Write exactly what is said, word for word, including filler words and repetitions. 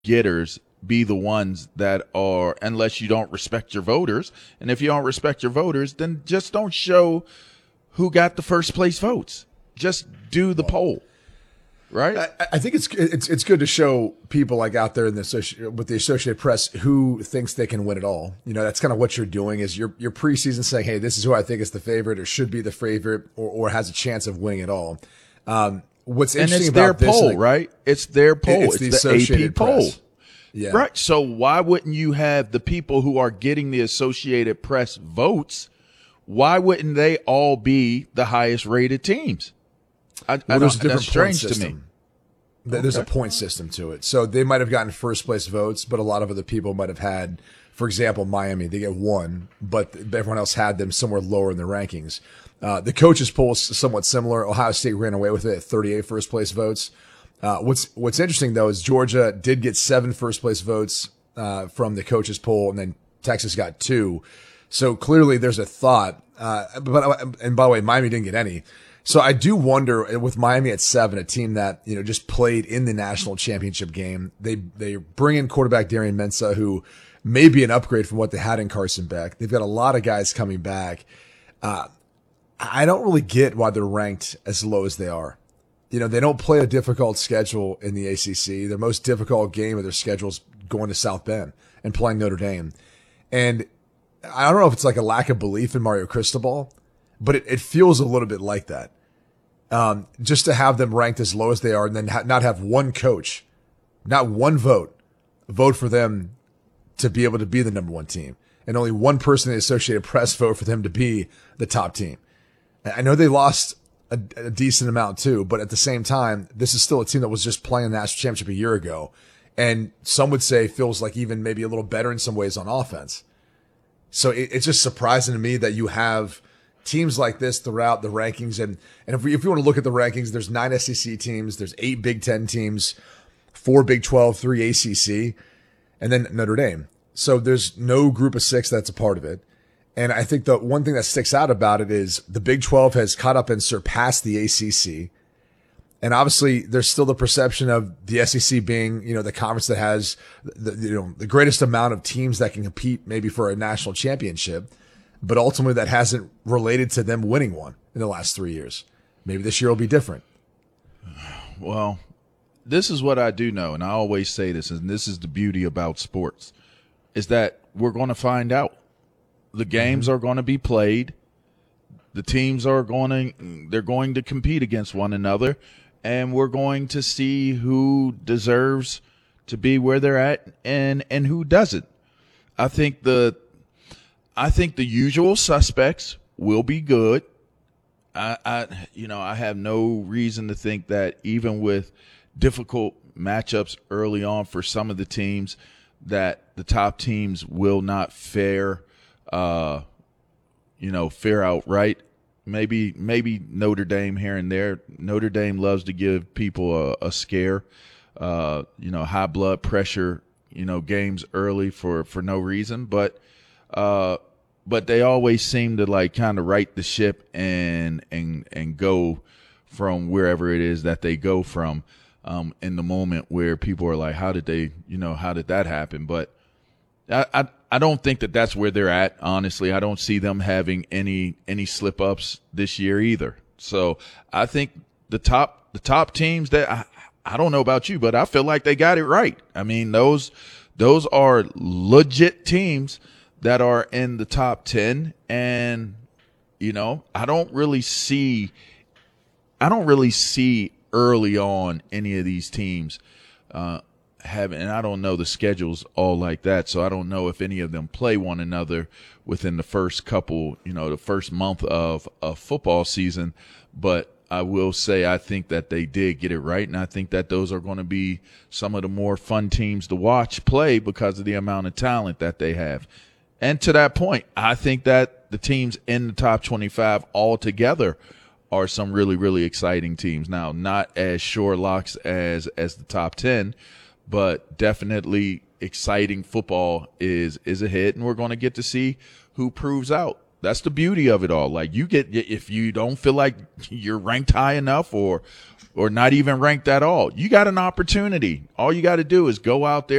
getters be the ones that are, unless you don't respect your voters. And if you don't respect your voters, then just don't show who got the first place votes. Just do the poll. Right. I, I think it's it's it's good to show people like out there in the associ- with the Associated Press who thinks they can win it all. You know, that's kind of what you're doing is you're you're preseason saying, hey, this is who I think is the favorite or should be the favorite or, or has a chance of winning it all. Um, what's and interesting it's their about this, poll, like, right? It's their poll. It's, It's, the, the, Associated A P poll. Press. Yeah. Right. So why wouldn't you have the people who are getting the Associated Press votes? Why wouldn't they all be the highest rated teams? I, well, I there's a don't, different that's strange point to me. system. There's Okay. a point system to it. So they might have gotten first place votes, but a lot of other people might have had, for example, Miami, they get one, but everyone else had them somewhere lower in the rankings. Uh, the coaches poll is somewhat similar. Ohio State ran away with it at thirty-eight first place votes. Uh, what's, what's interesting though is Georgia did get seven first place votes, uh, from the coaches poll, and then Texas got two. So clearly there's a thought, uh, but, and by the way, Miami didn't get any. So I do wonder with Miami at seven, a team that, you know, just played in the national championship game. They, they bring in quarterback Darian Mensah, who may be an upgrade from what they had in Carson Beck. They've got a lot of guys coming back. Uh, I don't really get why they're ranked as low as they are. You know, they don't play a difficult schedule in the A C C. Their most difficult game of their schedule is going to South Bend and playing Notre Dame. And I don't know if it's like a lack of belief in Mario Cristobal, but it, it feels a little bit like that. Um, just to have them ranked as low as they are and then ha- not have one coach, not one vote, vote for them to be able to be the number one team. And only one person in the Associated Press vote for them to be the top team. I know they lost a, a decent amount too, but at the same time, this is still a team that was just playing the national championship a year ago. And some would say feels like even maybe a little better in some ways on offense. So it, it's just surprising to me that you have teams like this throughout the rankings. And, and if we, if you want to look at the rankings, there's nine S E C teams, there's eight Big Ten teams, four Big twelve, three A C C, and then Notre Dame. So there's no group of six that's a part of it. And I think the one thing that sticks out about it is the Big twelve has caught up and surpassed the A C C. And obviously there's still the perception of the S E C being, you know, the conference that has the, you know, the greatest amount of teams that can compete maybe for a national championship. But ultimately that hasn't related to them winning one in the last three years. Maybe this year will be different. Well, this is what I do know, and I always say this, and this is the beauty about sports, is that we're going to find out. The games mm-hmm. are going to be played. The teams are going to, they're going to compete against one another, and we're going to see who deserves to be where they're at and, and who doesn't. I think the, I think the usual suspects will be good. I, I, you know, I have no reason to think that even with difficult matchups early on for some of the teams, that the top teams will not fare, uh, you know, fare outright. Maybe, maybe Notre Dame here and there. Notre Dame loves to give people a, a scare, uh, you know, high blood pressure, you know, games early for, for no reason, but, uh, but they always seem to like kind of right the ship and, and, and go from wherever it is that they go from, um, in the moment where people are like, how did they, you know, how did that happen? But I, I, I don't think that that's where they're at. Honestly, I don't see them having any, any slip ups this year either. So I think the top, the top teams that I, I don't know about you, but I feel like they got it right. I mean, those, those are legit teams that are in the top ten. And, you know, I don't really see, I don't really see early on any of these teams, uh, having, and I don't know the schedules all like that. So I don't know if any of them play one another within the first couple, you know, the first month of a football season. But I will say I think that they did get it right, and I think that those are going to be some of the more fun teams to watch play because of the amount of talent that they have. And to that point, I think that the teams in the top twenty-five altogether are some really, really exciting teams. Now, not as sure locks as as the top ten, but definitely exciting football is is ahead, and we're going to get to see who proves out That's the beauty of it all. Like you get, if you don't feel like you're ranked high enough or, or not even ranked at all, you got an opportunity. All you got to do is go out there